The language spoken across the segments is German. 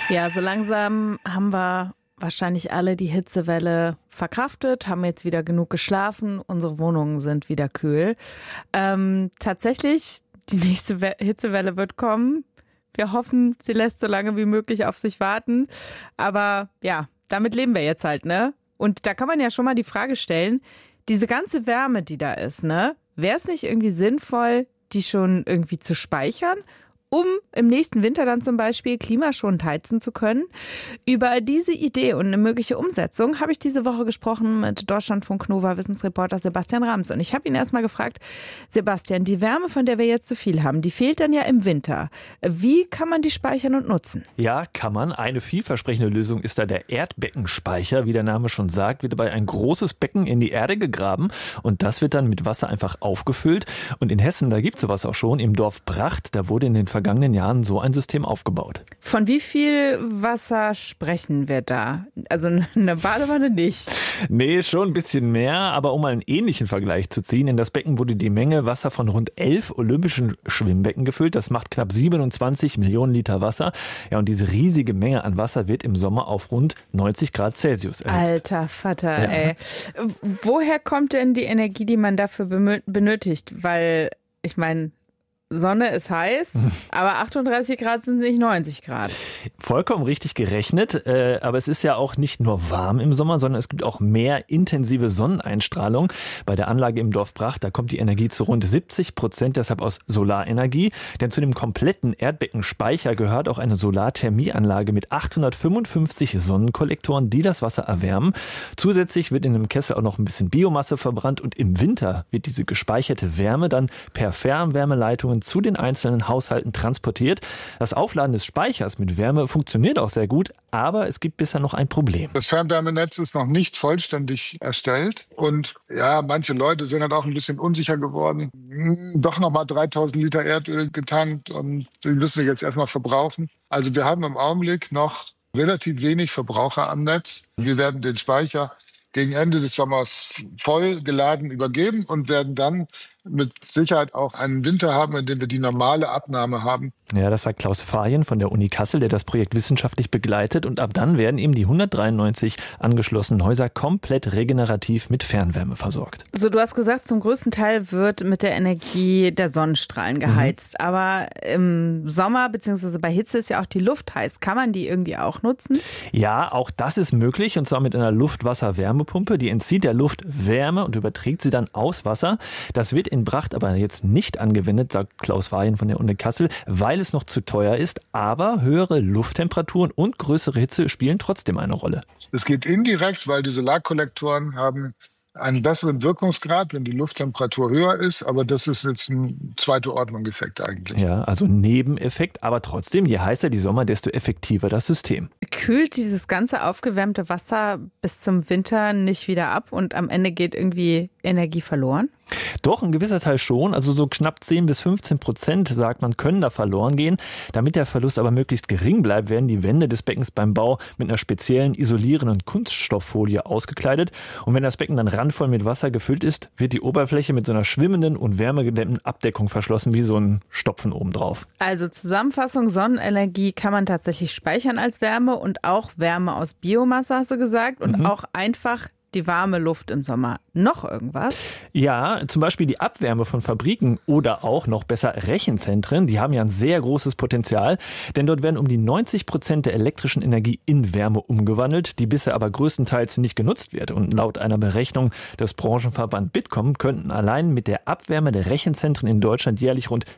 Ja, so langsam haben wir wahrscheinlich alle die Hitzewelle verkraftet, haben jetzt wieder genug geschlafen, unsere Wohnungen sind wieder kühl. Tatsächlich, die nächste Hitzewelle wird kommen. Wir hoffen, sie lässt so lange wie möglich auf sich warten. Aber ja, damit leben wir jetzt halt, ne? Und da kann man ja schon mal die Frage stellen, diese ganze Wärme, die da ist, ne? Wäre es nicht irgendwie sinnvoll, die schon irgendwie zu speichern, um im nächsten Winter dann zum Beispiel klimaschonend heizen zu können? Über diese Idee und eine mögliche Umsetzung habe ich diese Woche gesprochen mit Deutschlandfunk Nova Wissensreporter Sebastian Rams. Und ich habe ihn erstmal gefragt, Sebastian, die Wärme, von der wir jetzt so viel haben, die fehlt dann ja im Winter. Wie kann man die speichern und nutzen? Ja, kann man. Eine vielversprechende Lösung ist da der Erdbeckenspeicher. Wie der Name schon sagt, wird dabei ein großes Becken in die Erde gegraben und das wird dann mit Wasser einfach aufgefüllt. Und in Hessen, da gibt es sowas auch schon, im Dorf Bracht, da wurde in den vergangenen Jahren so ein System aufgebaut. Von wie viel Wasser sprechen wir da? Also eine Badewanne nicht. Nee, schon ein bisschen mehr, aber um mal einen ähnlichen Vergleich zu ziehen, in das Becken wurde die Menge Wasser von rund 11 olympischen Schwimmbecken gefüllt. Das macht knapp 27 Millionen Liter Wasser. Ja, und diese riesige Menge an Wasser wird im Sommer auf rund 90 Grad Celsius erhitzt. Alter Vater, ja. Ey. Woher kommt denn die Energie, die man dafür benötigt? Weil, ich meine, Sonne ist heiß, aber 38 Grad sind nicht 90 Grad. Vollkommen richtig gerechnet, aber es ist ja auch nicht nur warm im Sommer, sondern es gibt auch mehr intensive Sonneneinstrahlung. Bei der Anlage im Dorf Bracht, da kommt die Energie zu rund 70%, deshalb aus Solarenergie. Denn zu dem kompletten Erdbeckenspeicher gehört auch eine Solarthermieanlage mit 855 Sonnenkollektoren, die das Wasser erwärmen. Zusätzlich wird in dem Kessel auch noch ein bisschen Biomasse verbrannt und im Winter wird diese gespeicherte Wärme dann per Fernwärmeleitungen zu den einzelnen Haushalten transportiert. Das Aufladen des Speichers mit Wärme funktioniert auch sehr gut, aber es gibt bisher noch ein Problem. Das Fernwärmenetz ist noch nicht vollständig erstellt und ja, manche Leute sind halt auch ein bisschen unsicher geworden. Doch nochmal 3000 Liter Erdöl getankt und die müssen wir jetzt erstmal verbrauchen. Also wir haben im Augenblick noch relativ wenig Verbraucher am Netz. Wir werden den Speicher gegen Ende des Sommers voll geladen übergeben und werden dann mit Sicherheit auch einen Winter haben, in dem wir die normale Abnahme haben. Ja, das sagt Klaus Fajen von der Uni Kassel, der das Projekt wissenschaftlich begleitet. Und ab dann werden eben die 193 angeschlossenen Häuser komplett regenerativ mit Fernwärme versorgt. So, du hast gesagt, zum größten Teil wird mit der Energie der Sonnenstrahlen geheizt. Aber im Sommer bzw. bei Hitze ist ja auch die Luft heiß. Kann man die irgendwie auch nutzen? Ja, auch das ist möglich. Und zwar mit einer Luftwasser-Wärmepumpe. Die entzieht der Luft Wärme und überträgt sie dann aus Wasser. Das wird in Bracht aber jetzt nicht angewendet, sagt Klaus Fajen von der Uni Kassel, weil es noch zu teuer ist. Aber höhere Lufttemperaturen und größere Hitze spielen trotzdem eine Rolle. Es geht indirekt, weil die Solarkollektoren haben einen besseren Wirkungsgrad, wenn die Lufttemperatur höher ist. Aber das ist jetzt ein zweite Ordnung-Effekt eigentlich. Ja, also Nebeneffekt. Aber trotzdem, je heißer die Sommer, desto effektiver das System. Kühlt dieses ganze aufgewärmte Wasser bis zum Winter nicht wieder ab und am Ende geht irgendwie Energie verloren? Doch, ein gewisser Teil schon. Also so knapp 10-15%, sagt man, können da verloren gehen. Damit der Verlust aber möglichst gering bleibt, werden die Wände des Beckens beim Bau mit einer speziellen isolierenden Kunststofffolie ausgekleidet. Und wenn das Becken dann randvoll mit Wasser gefüllt ist, wird die Oberfläche mit so einer schwimmenden und wärmegedämmten Abdeckung verschlossen, wie so ein Stopfen obendrauf. Also Zusammenfassung, Sonnenenergie kann man tatsächlich speichern als Wärme und auch Wärme aus Biomasse, hast du gesagt, und auch einfach die warme Luft im Sommer. Noch irgendwas? Ja, zum Beispiel die Abwärme von Fabriken oder auch noch besser Rechenzentren. Die haben ja ein sehr großes Potenzial, denn dort werden um die 90% der elektrischen Energie in Wärme umgewandelt, die bisher aber größtenteils nicht genutzt wird. Und laut einer Berechnung des Branchenverband Bitkom könnten allein mit der Abwärme der Rechenzentren in Deutschland jährlich rund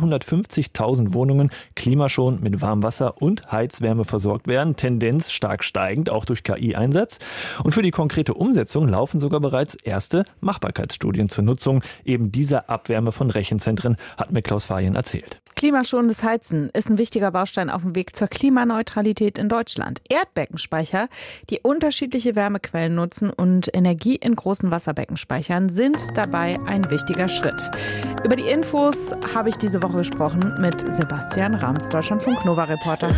350.000 Wohnungen klimaschonend mit Warmwasser und Heizwärme versorgt werden. Tendenz stark steigend, auch durch KI-Einsatz. Und für die konkrete Umsetzung laufen sogar bereits erste Machbarkeitsstudien zur Nutzung eben dieser Abwärme von Rechenzentren, hat mir Klaus Fajen erzählt. Klimaschonendes Heizen ist ein wichtiger Baustein auf dem Weg zur Klimaneutralität in Deutschland. Erdbeckenspeicher, die unterschiedliche Wärmequellen nutzen und Energie in großen Wasserbecken speichern, sind dabei ein wichtiger Schritt. Über die Infos habe ich diese Woche gesprochen mit Sebastian Rams, Deutschlandfunk Nova Reporter.